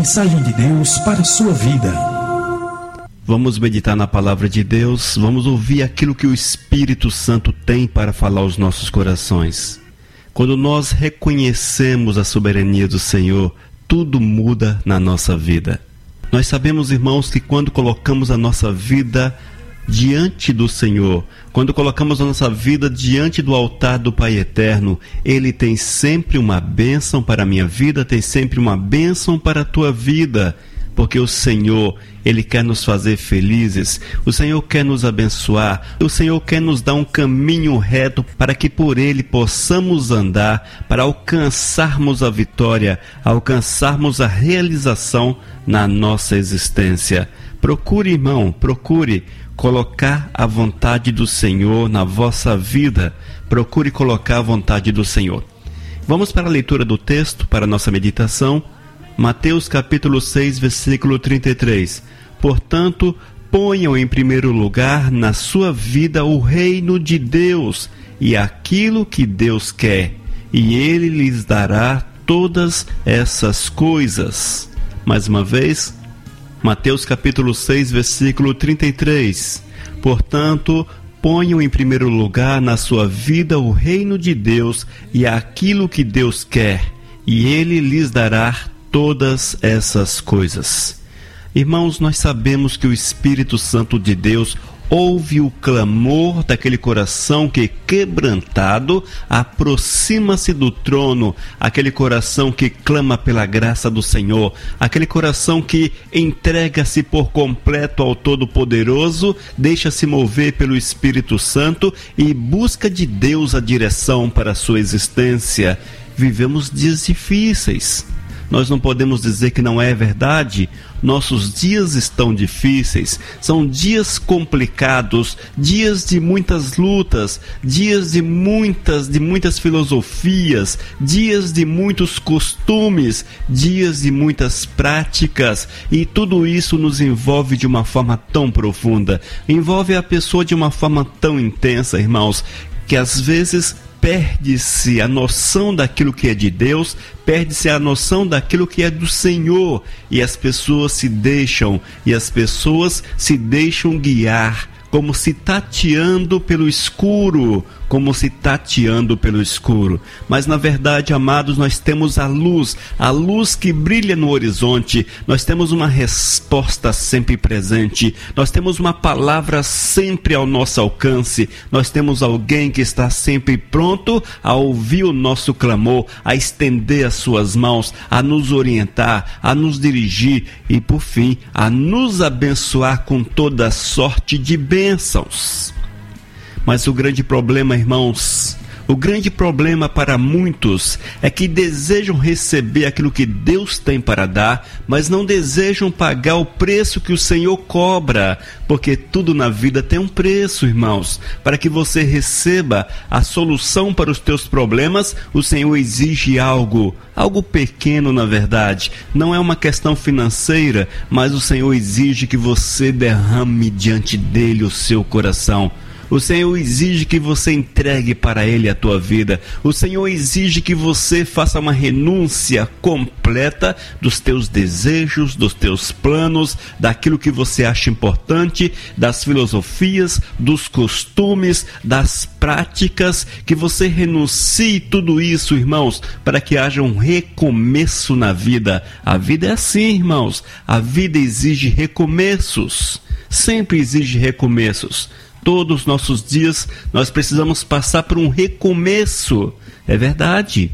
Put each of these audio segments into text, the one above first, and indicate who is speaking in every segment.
Speaker 1: mensagem de Deus para a sua vida.
Speaker 2: Vamos meditar na palavra de Deus, vamos ouvir aquilo que o Espírito Santo tem para falar aos nossos corações. Quando nós reconhecemos a soberania do Senhor, tudo muda na nossa vida. Nós sabemos, irmãos, que quando colocamos a nossa vida diante do Senhor, quando colocamos a nossa vida diante do altar do Pai Eterno, Ele tem sempre uma bênção para a minha vida, tem sempre uma bênção para a tua vida, porque o Senhor, Ele quer nos fazer felizes, o Senhor quer nos abençoar, o Senhor quer nos dar um caminho reto para que por Ele possamos andar, para alcançarmos a vitória, alcançarmos a realização na nossa existência. Procure, irmão, procure colocar a vontade do Senhor na vossa vida. Procure colocar a vontade do Senhor. Vamos para a leitura do texto, para a nossa meditação. Mateus capítulo 6, versículo 33. Portanto, ponham em primeiro lugar na sua vida o reino de Deus e aquilo que Deus quer, e Ele lhes dará todas essas coisas. Mais uma vez, Mateus capítulo 6, versículo 33. Portanto, ponham em primeiro lugar na sua vida o reino de Deus e aquilo que Deus quer, e Ele lhes dará todas essas coisas. Irmãos, nós sabemos que o Espírito Santo de Deus ouve o clamor daquele coração que, quebrantado, aproxima-se do trono, aquele coração que clama pela graça do Senhor, aquele coração que entrega-se por completo ao Todo-Poderoso, deixa-se mover pelo Espírito Santo e busca de Deus a direção para a sua existência. Vivemos dias difíceis. Nós não podemos dizer que não é verdade. Nossos dias estão difíceis, são dias complicados, dias de muitas lutas, dias de muitas filosofias, dias de muitos costumes, dias de muitas práticas, e tudo isso nos envolve de uma forma tão profunda, envolve a pessoa de uma forma tão intensa, irmãos, que às vezes perde-se a noção daquilo que é de Deus, perde-se a noção daquilo que é do Senhor, e as pessoas se deixam guiar, como se tateando pelo escuro, Mas na verdade, amados, nós temos a luz que brilha no horizonte, nós temos uma resposta sempre presente, nós temos uma palavra sempre ao nosso alcance, nós temos alguém que está sempre pronto a ouvir o nosso clamor, a estender as suas mãos, a nos orientar, a nos dirigir e, por fim, a nos abençoar com toda sorte de bênçãos. Mas o grande problema, irmãos, o grande problema para muitos é que desejam receber aquilo que Deus tem para dar, mas não desejam pagar o preço que o Senhor cobra, porque tudo na vida tem um preço, irmãos. Para que você receba a solução para os teus problemas, o Senhor exige algo pequeno, na verdade. Não é uma questão financeira, mas o Senhor exige que você derrame diante dele o seu coração. O Senhor exige que você entregue para Ele a tua vida. O Senhor exige que você faça uma renúncia completa dos teus desejos, dos teus planos, daquilo que você acha importante, das filosofias, dos costumes, das práticas, que você renuncie tudo isso, irmãos, para que haja um recomeço na vida. A vida é assim, irmãos. A vida exige recomeços. Sempre exige recomeços. Todos os nossos dias nós precisamos passar por um recomeço, é verdade.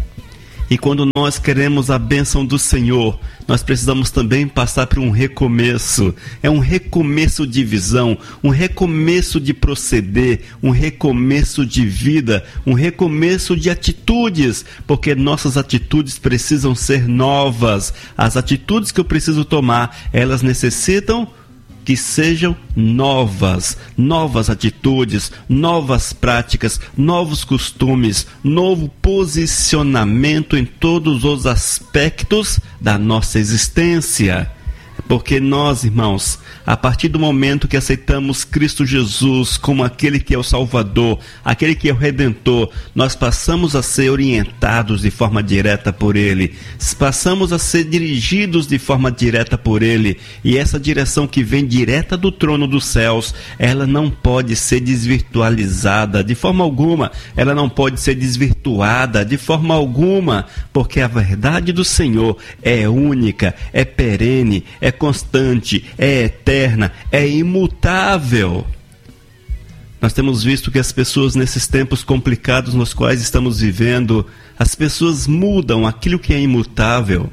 Speaker 2: E quando nós queremos a bênção do Senhor, nós precisamos também passar por um recomeço. É um recomeço de visão, um recomeço de proceder, um recomeço de vida, um recomeço de atitudes, porque nossas atitudes precisam ser novas. As atitudes que eu preciso tomar, elas necessitam que sejam novas atitudes, novas práticas, novos costumes, novo posicionamento em todos os aspectos da nossa existência. Porque nós, irmãos, a partir do momento que aceitamos Cristo Jesus como aquele que é o Salvador, aquele que é o Redentor, nós passamos a ser orientados de forma direta por Ele, passamos a ser dirigidos de forma direta por Ele, e essa direção que vem direta do trono dos céus, ela não pode ser desvirtualizada de forma alguma, ela não pode ser desvirtuada de forma alguma, porque a verdade do Senhor é única, é perene, é constante, é eterna, é imutável. Nós temos visto que as pessoas nesses tempos complicados nos quais estamos vivendo, as pessoas mudam aquilo que é imutável.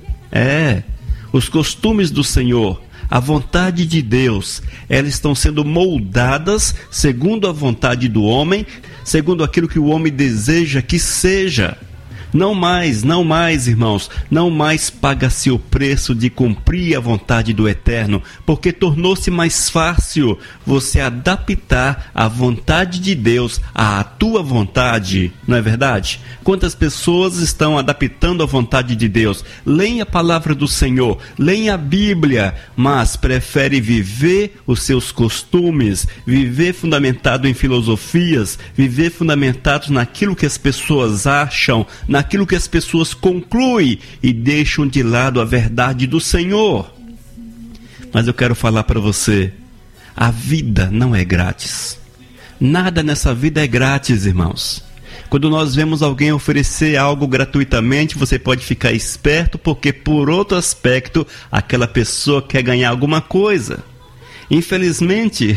Speaker 2: Os costumes do Senhor, a vontade de Deus, elas estão sendo moldadas segundo a vontade do homem, segundo aquilo que o homem deseja que seja. Não mais, irmãos, não mais paga-se o preço de cumprir a vontade do Eterno, porque tornou-se mais fácil você adaptar a vontade de Deus à tua vontade, não é verdade? Quantas pessoas estão adaptando a vontade de Deus? Leem a palavra do Senhor, leem a Bíblia, mas prefere viver os seus costumes, viver fundamentado em filosofias, viver fundamentado naquilo que as pessoas acham, naquilo que as pessoas concluem e deixam de lado a verdade do Senhor. Mas eu quero falar para você, a vida não é grátis. Nada nessa vida é grátis, irmãos. Quando nós vemos alguém oferecer algo gratuitamente, você pode ficar esperto, porque por outro aspecto, aquela pessoa quer ganhar alguma coisa. Infelizmente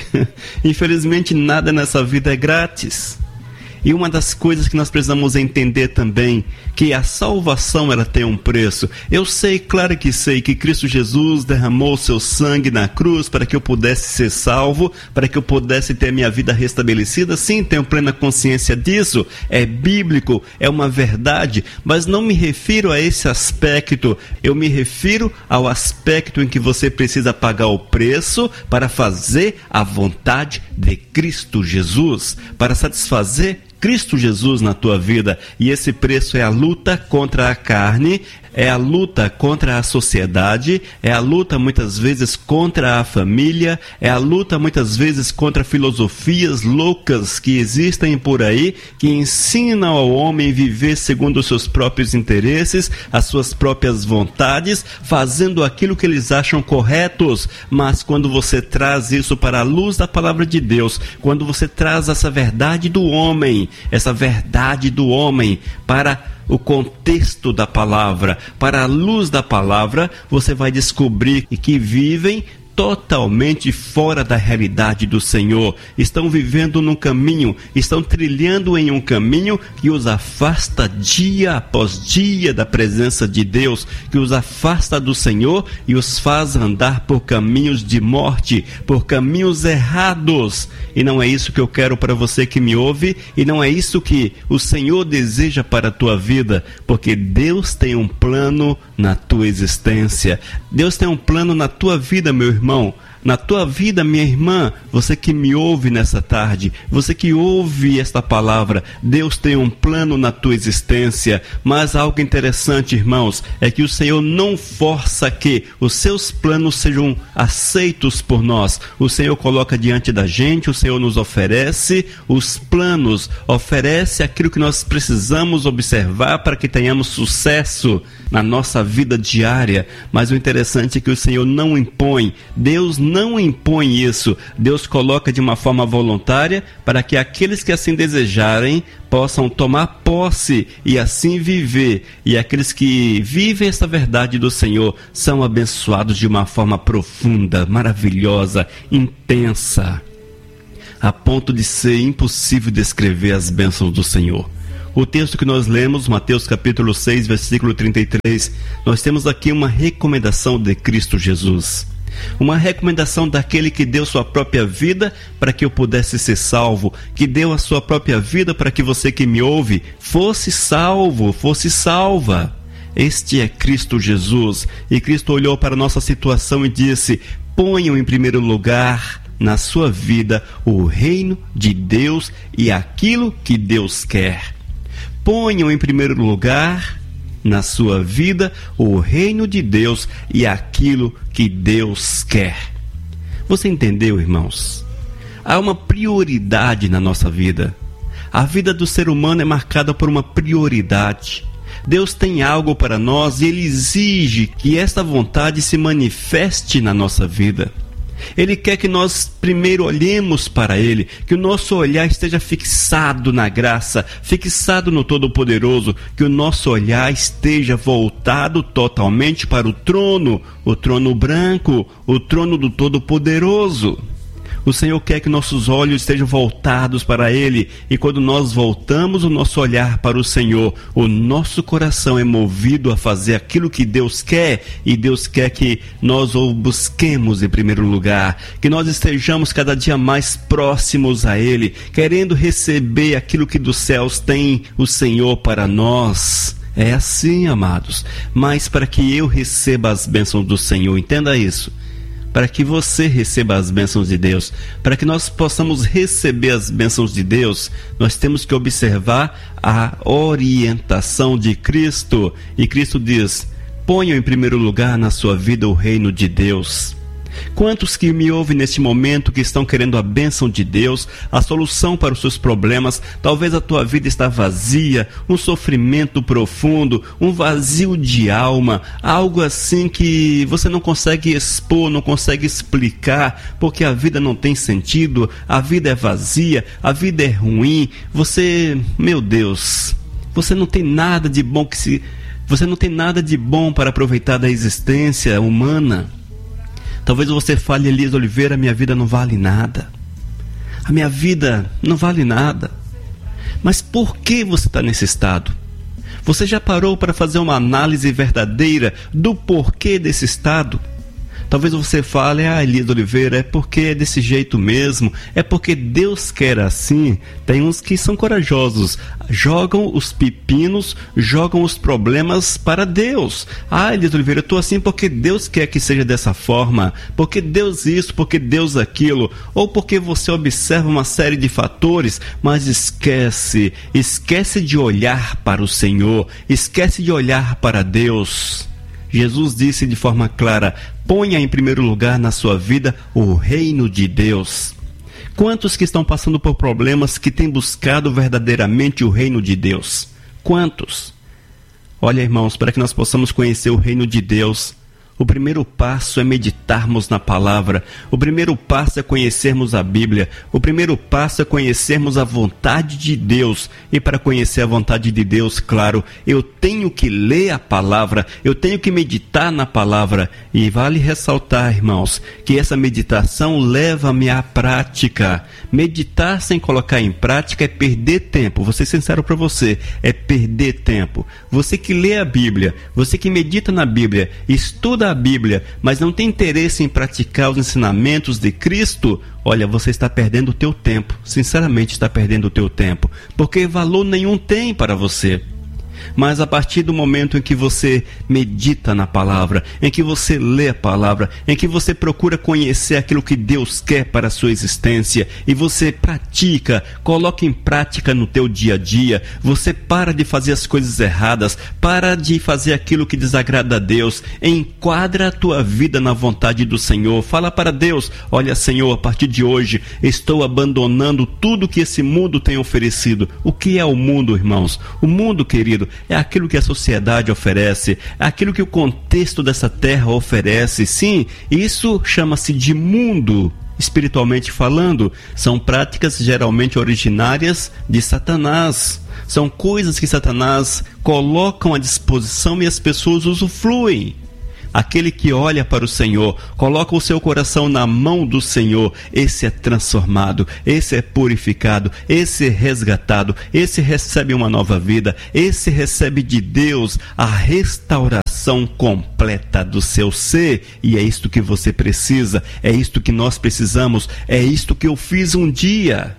Speaker 2: nada nessa vida é grátis. E uma das coisas que nós precisamos entender também, que a salvação ela tem um preço. Eu sei, claro que sei, que Cristo Jesus derramou seu sangue na cruz para que eu pudesse ser salvo, para que eu pudesse ter minha vida restabelecida. Sim, tenho plena consciência disso, é bíblico, é uma verdade, mas não me refiro a esse aspecto, eu me refiro ao aspecto em que você precisa pagar o preço para fazer a vontade de Cristo Jesus, para satisfazer Cristo Jesus na tua vida, e esse preço é a luta contra a carne, é a luta contra a sociedade, é a luta muitas vezes contra a família, é a luta muitas vezes contra filosofias loucas que existem por aí, que ensinam ao homem a viver segundo os seus próprios interesses, as suas próprias vontades, fazendo aquilo que eles acham corretos. Mas quando você traz isso para a luz da palavra de Deus, quando você traz essa verdade do homem para o contexto da palavra, para a luz da palavra, você vai descobrir que vivem totalmente fora da realidade do Senhor, estão vivendo num caminho, estão trilhando em um caminho que os afasta dia após dia da presença de Deus, que os afasta do Senhor e os faz andar por caminhos de morte, por caminhos errados. E não é isso que eu quero para você que me ouve, e não é isso que o Senhor deseja para a tua vida, porque Deus tem um plano na tua existência, Deus tem um plano na tua vida, meu irmão, na tua vida, minha irmã, você que me ouve nessa tarde, você que ouve esta palavra, Deus tem um plano na tua existência. Mas algo interessante, irmãos, é que o Senhor não força que os seus planos sejam aceitos por nós. O Senhor coloca diante da gente, o Senhor nos oferece os planos, oferece aquilo que nós precisamos observar para que tenhamos sucesso na nossa vida diária. Mas o interessante é que o Senhor não impõe, Deus não impõe isso, Deus coloca de uma forma voluntária para que aqueles que assim desejarem possam tomar posse e assim viver, e aqueles que vivem essa verdade do Senhor são abençoados de uma forma profunda, maravilhosa, intensa, a ponto de ser impossível descrever as bênçãos do Senhor. O texto que nós lemos, Mateus capítulo 6, versículo 33, nós temos aqui uma recomendação de Cristo Jesus. Uma recomendação daquele que deu sua própria vida para que eu pudesse ser salvo, que deu a sua própria vida para que você que me ouve fosse salvo, fosse salva. Este é Cristo Jesus. E Cristo olhou para a nossa situação e disse: ponham em primeiro lugar na sua vida o reino de Deus e aquilo que Deus quer. Ponham em primeiro lugar na sua vida o reino de Deus e aquilo que Deus quer. Você entendeu, irmãos? Há uma prioridade na nossa vida. A vida do ser humano é marcada por uma prioridade. Deus tem algo para nós e Ele exige que esta vontade se manifeste na nossa vida. Ele quer que nós primeiro olhemos para Ele, que o nosso olhar esteja fixado na graça, fixado no Todo-Poderoso, que o nosso olhar esteja voltado totalmente para o trono branco, o trono do Todo-Poderoso. O Senhor quer que nossos olhos estejam voltados para Ele, e quando nós voltamos o nosso olhar para o Senhor, o nosso coração é movido a fazer aquilo que Deus quer, e Deus quer que nós o busquemos em primeiro lugar, que nós estejamos cada dia mais próximos a Ele, querendo receber aquilo que dos céus tem o Senhor para nós. É assim, amados, mas para que eu receba as bênçãos do Senhor, entenda isso. Para que você receba as bênçãos de Deus, para que nós possamos receber as bênçãos de Deus, nós temos que observar a orientação de Cristo. E Cristo diz: ponham em primeiro lugar na sua vida o reino de Deus. Quantos que me ouvem neste momento que estão querendo a bênção de Deus, a solução para os seus problemas? Talvez a tua vida está vazia, um sofrimento profundo, um vazio de alma, algo assim que você não consegue expor, não consegue explicar, porque a vida não tem sentido, a vida é vazia, a vida é ruim. Você, meu Deus, você não tem nada de bom você não tem nada de bom para aproveitar da existência humana. Talvez você fale: Elias Oliveira, minha vida não vale nada. A minha vida não vale nada. Mas por que você está nesse estado? Você já parou para fazer uma análise verdadeira do porquê desse estado? Talvez você fale: Elias Oliveira, é porque é desse jeito mesmo, é porque Deus quer assim. Tem uns que são corajosos, jogam os pepinos, jogam os problemas para Deus. Elias Oliveira, eu estou assim porque Deus quer que seja dessa forma, porque Deus isso, porque Deus aquilo, ou porque você observa uma série de fatores, mas esquece de olhar para o Senhor, esquece de olhar para Deus. Jesus disse de forma clara: ponha em primeiro lugar na sua vida o reino de Deus. Quantos que estão passando por problemas que têm buscado verdadeiramente o reino de Deus? Quantos? Olha, irmãos, para que nós possamos conhecer o reino de Deus, o primeiro passo é meditarmos na palavra. O primeiro passo é conhecermos a Bíblia. O primeiro passo é conhecermos a vontade de Deus. E para conhecer a vontade de Deus, claro, eu tenho que ler a palavra, eu tenho que meditar na palavra. E vale ressaltar, irmãos, que essa meditação leva-me à prática. Meditar sem colocar em prática é perder tempo. Vou ser sincero para você, é perder tempo. Você que lê a Bíblia, você que medita na Bíblia, estuda a Bíblia, mas não tem interesse em praticar os ensinamentos de Cristo, olha, você está perdendo o teu tempo. Sinceramente está perdendo o teu tempo, porque valor nenhum tem para você. Mas a partir do momento em que você medita na palavra, em que você lê a palavra, em que você procura conhecer aquilo que Deus quer para a sua existência, e você pratica, coloca em prática no teu dia a dia, você para de fazer as coisas erradas, para de fazer aquilo que desagrada a Deus, enquadra a tua vida na vontade do Senhor, fala para Deus: olha, Senhor, a partir de hoje estou abandonando tudo que esse mundo tem oferecido. O que é o mundo, irmãos? O mundo, querido, é aquilo que a sociedade oferece, é aquilo que o contexto dessa terra oferece. Sim, isso chama-se de mundo. Espiritualmente falando, são práticas geralmente originárias de Satanás. São coisas que Satanás coloca à disposição e as pessoas usufruem. Aquele que olha para o Senhor, coloca o seu coração na mão do Senhor, esse é transformado, esse é purificado, esse é resgatado, esse recebe uma nova vida, esse recebe de Deus a restauração completa do seu ser. E é isto que você precisa, é isto que nós precisamos, é isto que eu fiz um dia.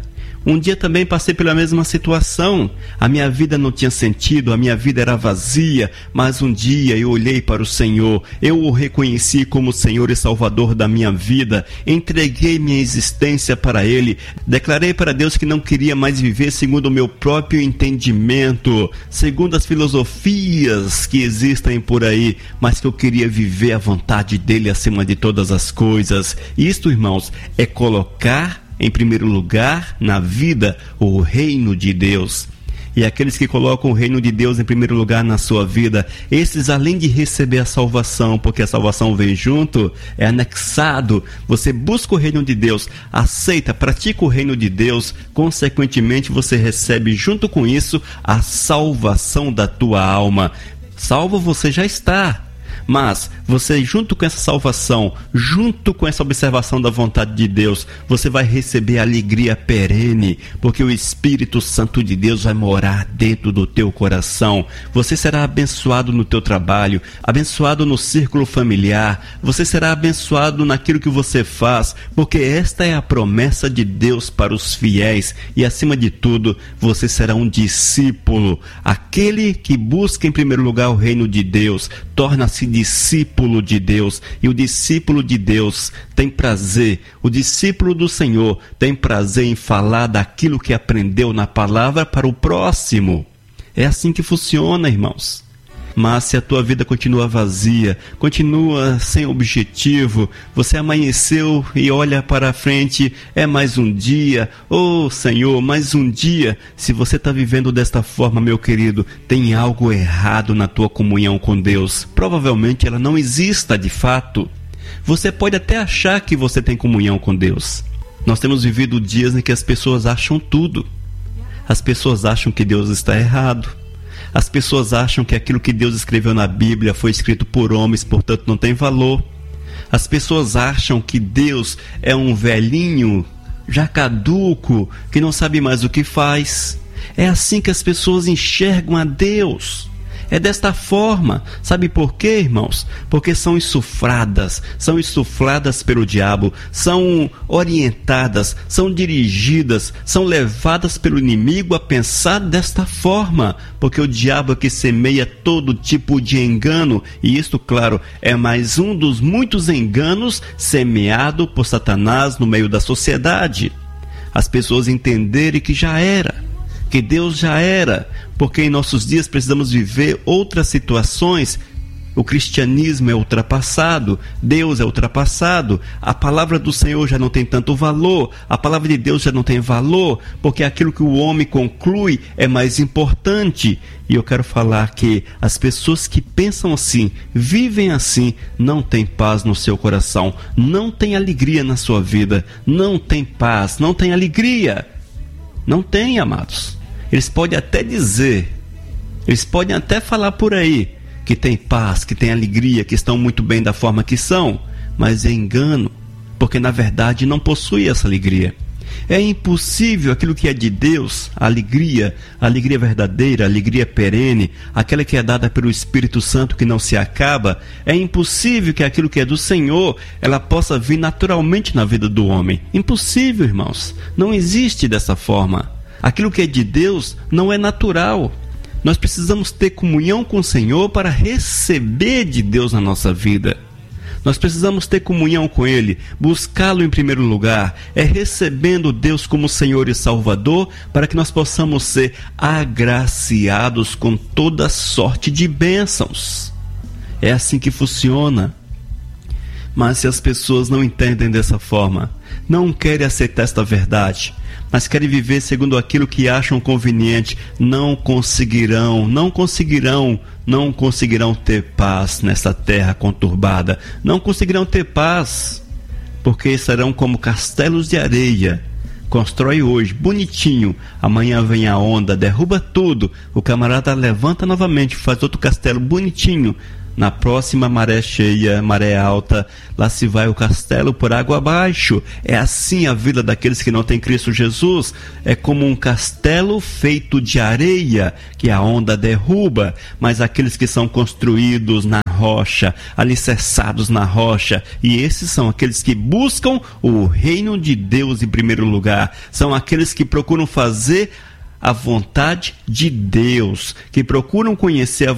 Speaker 2: Um dia também passei pela mesma situação. A minha vida não tinha sentido, a minha vida era vazia, mas um dia eu olhei para o Senhor, eu o reconheci como Senhor e Salvador da minha vida, entreguei minha existência para Ele, declarei para Deus que não queria mais viver segundo o meu próprio entendimento, segundo as filosofias que existem por aí, mas que eu queria viver a vontade dEle acima de todas as coisas. Isto, irmãos, é colocar em primeiro lugar na vida o reino de Deus. E aqueles que colocam o reino de Deus em primeiro lugar na sua vida, esses, além de receber a salvação, porque a salvação vem junto, é anexado, você busca o reino de Deus, aceita, pratica o reino de Deus, consequentemente você recebe junto com isso a salvação da tua alma. Salvo você já está. Mas você, junto com essa salvação, junto com essa observação da vontade de Deus, você vai receber alegria perene, porque o Espírito Santo de Deus vai morar dentro do teu coração. Você será abençoado no teu trabalho, abençoado no círculo familiar, você será abençoado naquilo que você faz, porque esta é a promessa de Deus para os fiéis. E acima de tudo, você será um discípulo. Aquele que busca em primeiro lugar o reino de Deus, torna-se discípulo de Deus, e o discípulo de Deus tem prazer, o discípulo do Senhor tem prazer em falar daquilo que aprendeu na palavra para o próximo. É assim que funciona, irmãos. Mas se a tua vida continua vazia, continua sem objetivo, você amanheceu e olha para a frente, é mais um dia, oh Senhor, mais um dia. Se você está vivendo desta forma, meu querido, tem algo errado na tua comunhão com Deus. Provavelmente ela não exista de fato. Você pode até achar que você tem comunhão com Deus. Nós temos vivido dias em que as pessoas acham tudo. As pessoas acham que Deus está errado. As pessoas acham que aquilo que Deus escreveu na Bíblia foi escrito por homens, portanto não tem valor. As pessoas acham que Deus é um velhinho, já caduco, que não sabe mais o que faz. É assim que as pessoas enxergam a Deus. É desta forma. Sabe por quê, irmãos? Porque são insufladas pelo diabo, são orientadas, são dirigidas, são levadas pelo inimigo a pensar desta forma, porque o diabo é que semeia todo tipo de engano, e isto, claro, é mais um dos muitos enganos semeado por Satanás no meio da sociedade. As pessoas entenderem que já era, que Deus já era, porque em nossos dias precisamos viver outras situações. O cristianismo é ultrapassado, Deus é ultrapassado, a palavra do Senhor já não tem tanto valor, a palavra de Deus já não tem valor, porque aquilo que o homem conclui é mais importante. E eu quero falar que as pessoas que pensam assim, vivem assim, não têm paz no seu coração, não têm alegria na sua vida, não têm paz, não têm alegria. Não tem, amados. Eles podem até dizer, eles podem até falar por aí que tem paz, que tem alegria, que estão muito bem da forma que são, mas é engano, porque na verdade não possui essa alegria. É impossível aquilo que é de Deus, a alegria verdadeira, a alegria perene, aquela que é dada pelo Espírito Santo que não se acaba, é impossível que aquilo que é do Senhor, ela possa vir naturalmente na vida do homem. Impossível, irmãos. Não existe dessa forma. Aquilo que é de Deus não é natural. Nós precisamos ter comunhão com o Senhor para receber de Deus na nossa vida. Nós precisamos ter comunhão com Ele, buscá-lo em primeiro lugar, é recebendo Deus como Senhor e Salvador, para que nós possamos ser agraciados com toda sorte de bênçãos. É assim que funciona. Mas se as pessoas não entendem dessa forma, não querem aceitar esta verdade, mas querem viver segundo aquilo que acham conveniente, não conseguirão ter paz nessa terra conturbada, não conseguirão ter paz, porque serão como castelos de areia. Constrói hoje, bonitinho, amanhã vem a onda, derruba tudo, o camarada levanta novamente, faz outro castelo bonitinho, Na próxima maré cheia, maré alta, lá se vai o castelo por água abaixo. É assim a vida daqueles que não têm Cristo Jesus. É como um castelo feito de areia, que a onda derruba, mas aqueles que são construídos na rocha, alicerçados na rocha, e esses são aqueles que buscam o reino de Deus em primeiro lugar, são aqueles que procuram fazer a vontade de Deus, que procuram conhecer a